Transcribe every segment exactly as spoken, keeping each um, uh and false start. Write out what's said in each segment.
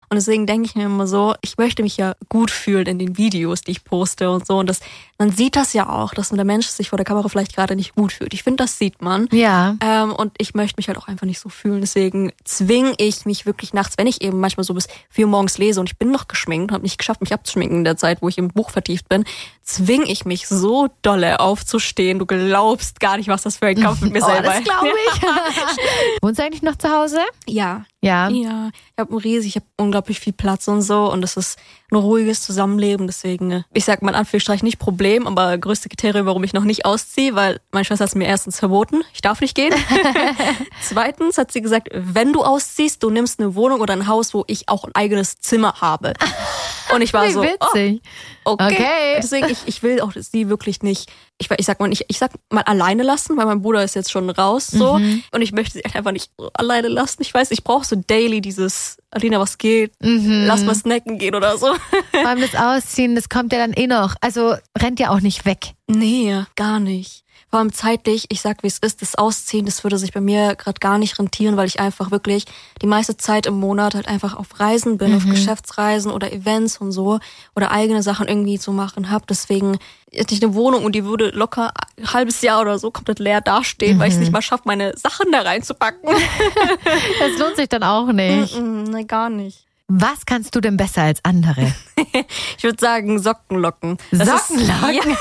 Und deswegen denke ich mir immer so, ich möchte mich ja gut fühlen in den Videos, die ich poste und so. Und das, man sieht das ja auch, dass der Mensch sich vor der Kamera vielleicht gerade nicht gut fühlt. Ich finde, das sieht man. Ja. Ähm, und ich möchte mich halt auch einfach nicht so fühlen. Deswegen zwinge ich mich wirklich nachts, wenn ich eben manchmal so bis vier Uhr morgens lese und ich bin noch geschminkt und habe nicht geschafft, mich abzuschminken in der Zeit, wo ich im Buch vertieft bin, zwinge ich mich so dolle aufzustehen. Du glaubst gar nicht, was das für ein Kampf mit mir Oh, selber das glaube ich. Wohnst du eigentlich noch zu Hause? Ja. Ja. Ja. Ich habe riesig, ich habe unglaublich viel Platz und so und es ist ein ruhiges Zusammenleben. Deswegen, ich sag mal in Anführungsstrichen nicht Problem, aber größte Kriterium, warum ich noch nicht ausziehe, weil meine Schwester hat es mir erstens verboten, ich darf nicht gehen. Zweitens hat sie gesagt, wenn du ausziehst, du nimmst eine Wohnung oder ein Haus, wo ich auch ein eigenes Zimmer habe. Und ich war Wie so, witzig. oh, okay. Okay. Deswegen, ich, ich will auch sie wirklich nicht, ich, ich sag mal, ich, ich sag mal alleine lassen, weil mein Bruder ist jetzt schon raus, so. Mhm. Und ich möchte sie einfach nicht so alleine lassen. Ich weiß, ich brauche so daily dieses, Alina, was geht? Mhm. Lass mal snacken gehen oder so. Vor allem das Ausziehen, das kommt ja dann eh noch. Also rennt ja auch nicht weg. Nee, gar nicht. Vor allem zeitlich, ich sag wie es ist, das Ausziehen, das würde sich bei mir gerade gar nicht rentieren, weil ich einfach wirklich die meiste Zeit im Monat halt einfach auf Reisen bin, mhm. auf Geschäftsreisen oder Events und so oder eigene Sachen irgendwie zu machen habe. Deswegen hätte ich eine Wohnung und die würde locker ein halbes Jahr oder so komplett leer dastehen, mhm. weil ich es nicht mal schaffe, meine Sachen da reinzupacken. Das lohnt sich dann auch nicht. Nein, gar nicht. Was kannst du denn besser als andere? Ich würde sagen Sockenlocken. Das Sockenlocken? Ist, ja,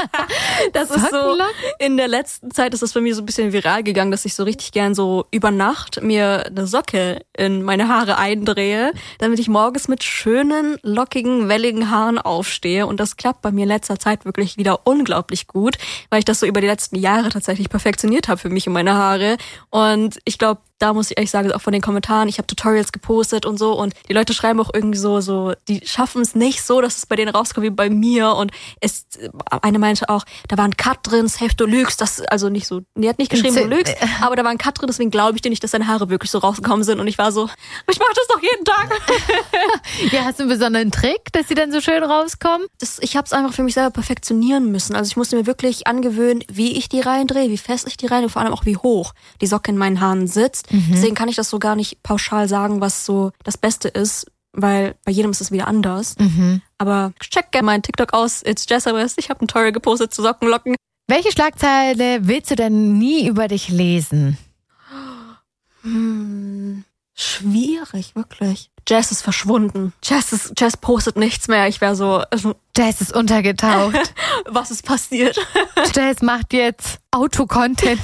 das ist so, in der letzten Zeit ist das bei mir so ein bisschen viral gegangen, dass ich so richtig gern so über Nacht mir eine Socke in meine Haare eindrehe, damit ich morgens mit schönen, lockigen, welligen Haaren aufstehe. Und das klappt bei mir in letzter Zeit wirklich wieder unglaublich gut, weil ich das so über die letzten Jahre tatsächlich perfektioniert habe für mich und meine Haare. Und ich glaube, da muss ich ehrlich sagen, auch von den Kommentaren, ich habe Tutorials gepostet und so und die Leute schreiben auch irgendwie so, so die schaffen es nicht so, dass es bei denen rauskommt wie bei mir und es, eine meinte auch, da war ein Cut drin, safe du lügst, das, also nicht so, die hat nicht geschrieben, du lügst, aber da war ein Cut drin, deswegen glaube ich dir nicht, dass deine Haare wirklich so rausgekommen sind und ich war so, ich mache das doch jeden Tag. Ja, hast du einen besonderen Trick, dass sie dann so schön rauskommen? Das, ich habe es einfach für mich selber perfektionieren müssen, also ich musste mir wirklich angewöhnen, wie ich die reindrehe, wie fest ich die reindrehe, vor allem auch wie hoch die Socke in meinen Haaren sitzt. Mhm. Deswegen kann ich das so gar nicht pauschal sagen, was so das Beste ist, weil bei jedem ist es wieder anders. Mhm. Aber check gerne meinen TikTok aus, it's Jessabes. Ich habe ein Tutorial gepostet zu Sockenlocken. Welche Schlagzeile willst du denn nie über dich lesen? Hm, schwierig, wirklich. Jess ist verschwunden. Jess, ist, Jess postet nichts mehr. Ich wäre so... Also, Jess ist untergetaucht. Was ist passiert? Jess macht jetzt Autocontent.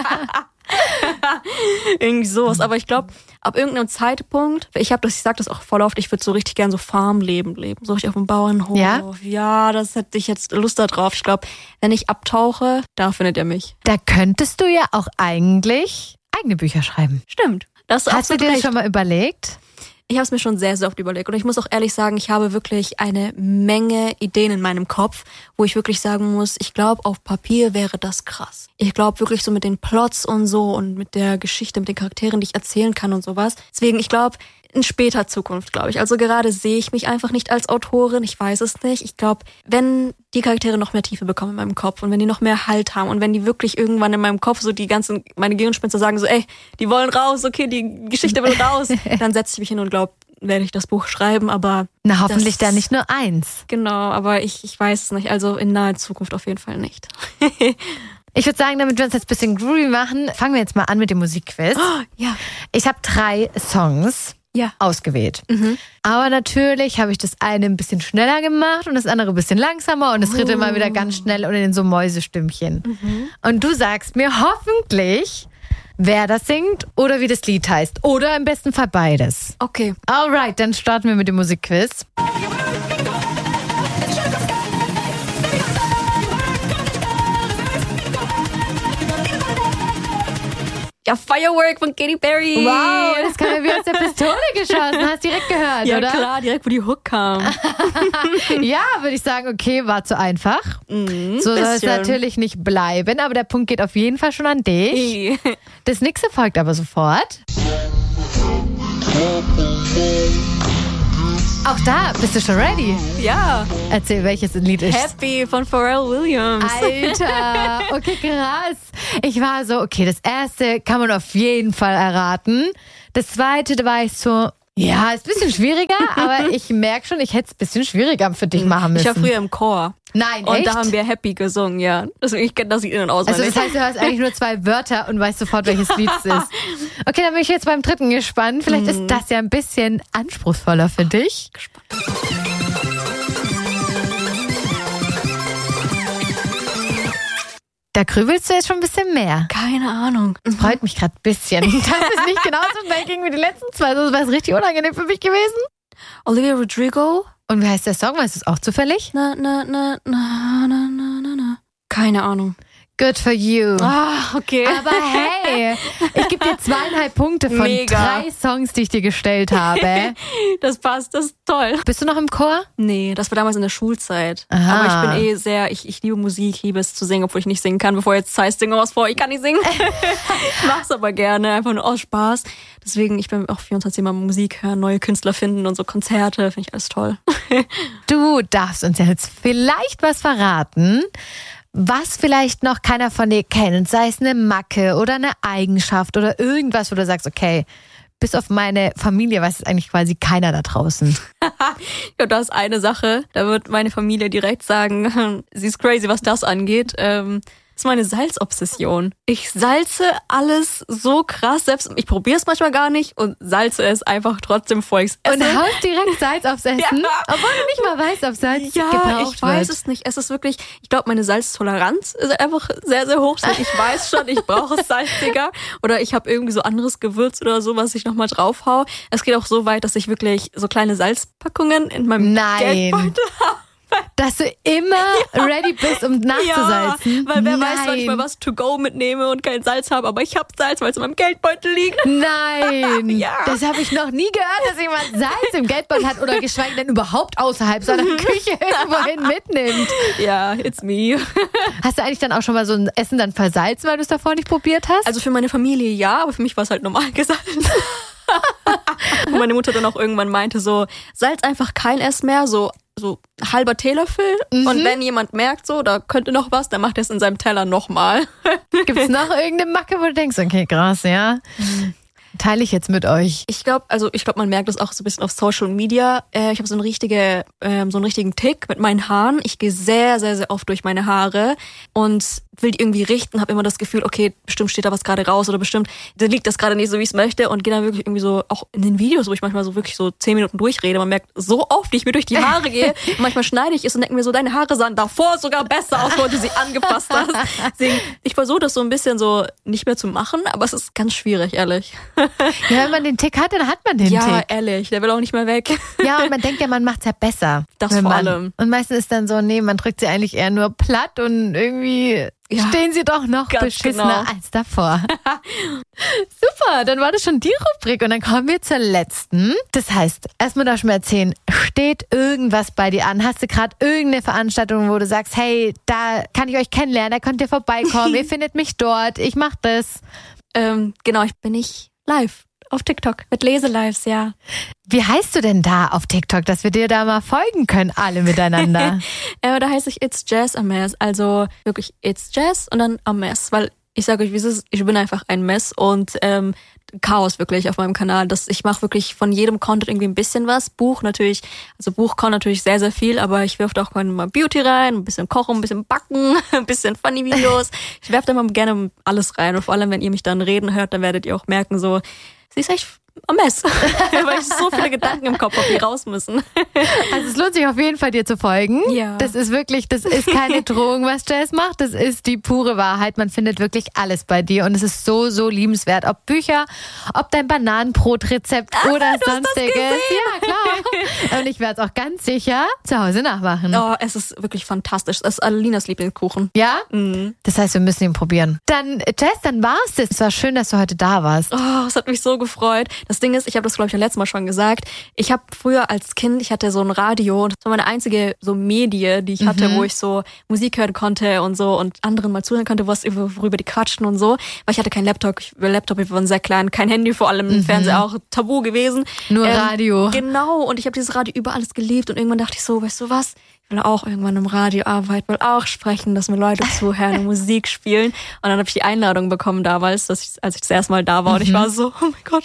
Irgendwie sowas. Aber ich glaube, ab irgendeinem Zeitpunkt, ich habe das, ich sag das auch voll oft, ich würde so richtig gern so Farmleben leben. So richtig auf dem Bauernhof. Ja? Ja, das hätte ich jetzt Lust darauf. Ich glaube, wenn ich abtauche, da findet ihr mich. Da könntest du ja auch eigentlich eigene Bücher schreiben. Stimmt. Das ist Hast du dir das schon mal überlegt? Ich habe es mir schon sehr, sehr oft überlegt und ich muss auch ehrlich sagen, ich habe wirklich eine Menge Ideen in meinem Kopf, wo ich wirklich sagen muss, ich glaube, auf Papier wäre das krass. Ich glaube wirklich so mit den Plots und so und mit der Geschichte, mit den Charakteren, die ich erzählen kann und sowas. Deswegen, ich glaube, in später Zukunft, glaube ich. Also gerade sehe ich mich einfach nicht als Autorin, ich weiß es nicht. Ich glaube, wenn die Charaktere noch mehr Tiefe bekommen in meinem Kopf und wenn die noch mehr Halt haben und wenn die wirklich irgendwann in meinem Kopf so die ganzen, meine Gehirnspinster sagen so, ey, die wollen raus, okay, die Geschichte will raus, dann setze ich mich hin und glaube, werde ich das Buch schreiben, aber... Na, hoffentlich dann nicht nur eins. Genau, aber ich, ich weiß es nicht, also in naher Zukunft auf jeden Fall nicht. Ich würde sagen, damit wir uns jetzt ein bisschen groovy machen, fangen wir jetzt mal an mit dem Musikquiz. Oh, ja. Ich habe drei Songs ja. ausgewählt. Mhm. Aber natürlich habe ich das eine ein bisschen schneller gemacht und das andere ein bisschen langsamer und das dritte oh. mal wieder ganz schnell und in so Mäusestimmchen. Mhm. Und du sagst mir hoffentlich, wer das singt oder wie das Lied heißt. Oder im besten Fall beides. Okay. Alright, dann starten wir mit dem Musikquiz. Ja, Firework von Katy Perry. Wow, das kam ja wie aus der Pistole geschossen. Hast direkt gehört, ja, oder? Ja, klar, direkt, wo die Hook kam. Ja, würde ich sagen, okay, war zu einfach. Mm, so soll es natürlich nicht bleiben, aber der Punkt geht auf jeden Fall schon an dich. Das nächste folgt aber sofort. Auch da, bist du schon ready? Ja. Erzähl, welches Lied ist. Happy von Pharrell Williams. Alter, okay, krass. Ich war so, okay, das erste kann man auf jeden Fall erraten. Das zweite, da war ich so, Ja, ist ein bisschen schwieriger, aber ich merke schon, ich hätte es ein bisschen schwieriger für dich machen müssen. Ich war früher im Chor. Nein, und echt? Da haben wir Happy gesungen, ja. Deswegen, ich kenne das Lied in- und auswendig. Also das heißt, du hörst eigentlich nur zwei Wörter und weißt sofort, welches Lied es ist. Okay, dann bin ich jetzt beim dritten gespannt. Vielleicht Mhm. ist das ja ein bisschen anspruchsvoller für dich. Gespannt. Da grübelst du jetzt schon ein bisschen mehr. Keine Ahnung. Das freut mich gerade ein bisschen. Das ist nicht genauso schnell gegen wie die letzten zwei. Das wäre richtig unangenehm für mich gewesen. Olivia Rodrigo. Und wie heißt der Song? Weißt du es auch zufällig? Na, na, na, na, na, na, na, na. Keine Ahnung. Good for you. Ah, okay. Aber hey, ich gebe dir zweieinhalb Punkte von Mega. drei Songs, die ich dir gestellt habe. Das passt, das ist toll. Bist du noch im Chor? Nee, das war damals in der Schulzeit. Aha. Aber ich bin eh sehr, ich, ich liebe Musik, ich liebe es zu singen, obwohl ich nicht singen kann. Bevor jetzt heißt, singe was vor, ich kann nicht singen. Ich mach's aber gerne, einfach nur aus Spaß. Deswegen, ich bin auch vierundzwanzig Mal Musik hören, neue Künstler finden und so Konzerte, finde ich alles toll. Du darfst uns jetzt vielleicht was verraten, was vielleicht noch keiner von dir kennt, sei es eine Macke oder eine Eigenschaft oder irgendwas, wo du sagst, okay, bis auf meine Familie weiß es eigentlich quasi keiner da draußen. Ja, das ist eine Sache, da wird meine Familie direkt sagen, sie ist crazy, was das angeht. Ähm, das ist meine Salzobsession. Ich salze alles so krass, selbst ich probiere es manchmal gar nicht und salze es einfach trotzdem, bevor ich es esse. Und haust direkt Salz aufs Essen, Ja. obwohl du nicht mal weißt, ob Salz Ja, gebraucht ich weiß wird. es nicht. Es ist wirklich, ich glaube, meine Salztoleranz ist einfach sehr, sehr hoch. Ich weiß schon, ich brauche es salziger. Oder ich habe irgendwie so anderes Gewürz oder so, was ich nochmal draufhau. Es geht auch so weit, dass ich wirklich so kleine Salzpackungen in meinem Nein. Geldbeutel habe. Dass du immer ready bist, um nachzusalzen. Ja, weil wer Nein. weiß, wann ich mal was to go mitnehme und kein Salz habe, aber ich habe Salz, weil es in meinem Geldbeutel liegt. Nein, Ja. das habe ich noch nie gehört, dass jemand Salz im Geldbeutel hat oder geschweige denn überhaupt außerhalb seiner Küche irgendwohin mitnimmt. Ja, it's me. Hast du eigentlich dann auch schon mal so ein Essen dann versalzen, weil du es davor nicht probiert hast? Also für meine Familie ja, aber für mich war es halt normal gesalzen. Und meine Mutter dann auch irgendwann meinte so, salz einfach kein Ess mehr, so so halber Teelöffel. Mhm. Und wenn jemand merkt so, da könnte noch was, dann macht er es in seinem Teller nochmal. Gibt es noch irgendeine Macke, wo du denkst, okay, krass, ja? Teile ich jetzt mit euch. Ich glaube, also ich glaube, man merkt das auch so ein bisschen auf Social Media. Äh, ich habe so eine richtige, ähm, so einen richtigen Tick mit meinen Haaren. Ich gehe sehr, sehr, sehr oft durch meine Haare und will die irgendwie richten, habe immer das Gefühl, okay, bestimmt steht da was gerade raus oder bestimmt liegt das gerade nicht so, wie ich es möchte und gehe dann wirklich irgendwie so, auch in den Videos, wo ich manchmal so wirklich so zehn Minuten durchrede, man merkt so oft, wie ich mir durch die Haare gehe und manchmal schneide ich es und denke mir so, deine Haare sahen davor sogar besser aus, weil du sie angefasst hast. Deswegen, ich versuche das so ein bisschen so nicht mehr zu machen, aber es ist ganz schwierig, ehrlich. Ja, wenn man den Tick hat, dann hat man den Ja, Tick. ehrlich, der will auch nicht mehr weg. Ja, und man denkt ja, man macht's ja besser. Das wenn vor man, allem. Und meistens ist dann so, nee, man drückt sie eigentlich eher nur platt und irgendwie Ja, stehen sie doch noch ganz beschissener genau. als davor. Super, dann war das schon die Rubrik und dann kommen wir zur letzten. Das heißt, erstmal darfst du mir erzählen, steht irgendwas bei dir an? Hast du gerade irgendeine Veranstaltung, wo du sagst, hey, da kann ich euch kennenlernen, da könnt ihr vorbeikommen, ihr findet mich dort, ich mach das. Ähm, genau, ich bin nicht live auf TikTok mit Leselives, ja. Wie heißt du denn da auf TikTok, dass wir dir da mal folgen können, alle miteinander? äh, da heißt ich It's Jazz a Mess, also wirklich It's Jazz und dann a Mess, weil ich sage euch, wie es ist, ich bin einfach ein Mess und ähm, Chaos wirklich auf meinem Kanal. Das, ich mache wirklich von jedem Content irgendwie ein bisschen was. Buch natürlich, also Buch kann natürlich sehr, sehr viel, aber ich werfe da auch mal Beauty rein, ein bisschen Kochen, ein bisschen Backen, ein bisschen Funny-Videos. Ich werfe da mal gerne alles rein und vor allem, wenn ihr mich dann reden hört, dann werdet ihr auch merken, so, sie ist echt ein Mess, weil ich so viele Gedanken im Kopf habe, die raus müssen. Also es lohnt sich auf jeden Fall, dir zu folgen. Ja. Das ist wirklich, das ist keine Drohung, was Jazz macht. Das ist die pure Wahrheit. Man findet wirklich alles bei dir und es ist so, so liebenswert. Ob Bücher, ob dein Bananenbrotrezept Ah, oder du hast das sonstiges. gesehen. Ja, klar. Und ich werde es auch ganz sicher zu Hause nachmachen. Oh, es ist wirklich fantastisch. Es ist Alelinas Lieblingskuchen. Ja? Mhm. Das heißt, wir müssen ihn probieren. Dann, Jess, dann war's das. Es war schön, dass du heute da warst. Oh, es hat mich so gefreut. Das Ding ist, ich habe das, glaube ich, ja letztes Mal schon gesagt. Ich habe früher als Kind, ich hatte so ein Radio und das war meine einzige so Medie, die ich hatte, Mhm. wo ich so Musik hören konnte und so und anderen mal zuhören konnte, was worüber die quatschen und so. Weil ich hatte keinen Laptop, ich, Laptop, ich war sehr klein, kein Handy, vor allem im Fernseher auch tabu gewesen. Nur Radio. Genau, und ich habe dieses Radio über alles geliebt und irgendwann dachte ich so, weißt du was? Ich will auch irgendwann im Radio arbeiten, will auch sprechen, dass mir Leute zuhören und Musik spielen. Und dann habe ich die Einladung bekommen damals, dass ich, als ich das erste Mal da war. Und ich war so, oh mein Gott, als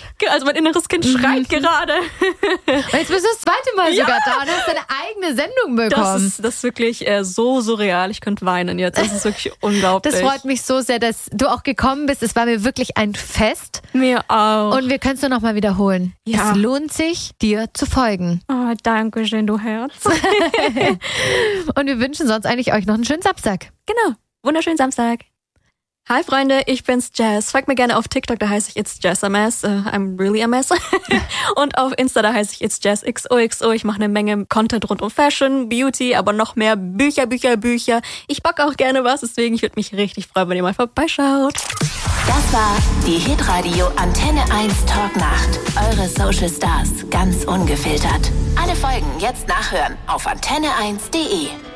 Also mein inneres Kind schreit mhm. gerade. Und jetzt bist du das zweite Mal ja. sogar da und hast deine eigene Sendung bekommen. Das ist, das ist wirklich äh, so surreal. Ich könnte weinen jetzt. Das ist wirklich unglaublich. Das freut mich so sehr, dass du auch gekommen bist. Es war mir wirklich ein Fest. Mir auch. Und wir können es nur noch mal wiederholen. Ja. Es lohnt sich, dir zu folgen. Oh, danke schön, du Herz. Und wir wünschen sonst eigentlich euch noch einen schönen Samstag. Genau. Wunderschönen Samstag. Hi Freunde, ich bin's Jazz. Folgt mir gerne auf TikTok, da heiße ich It's Jazz a Mess. Uh, I'm really a mess. Und auf Insta, da heiße ich It's Jazz X O X O. Ich mache eine Menge Content rund um Fashion, Beauty, aber noch mehr Bücher, Bücher, Bücher. Ich backe auch gerne was, deswegen ich würde mich richtig freuen, wenn ihr mal vorbeischaut. Das war die Hitradio Antenne eins Talk Nacht. Eure Social Stars, ganz ungefiltert. Alle Folgen jetzt nachhören auf antenne eins punkt de.